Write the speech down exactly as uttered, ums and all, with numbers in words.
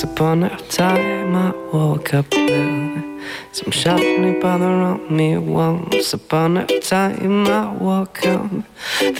Once upon a time I woke up blue. Some shiny bother on me. Once upon a time I woke up.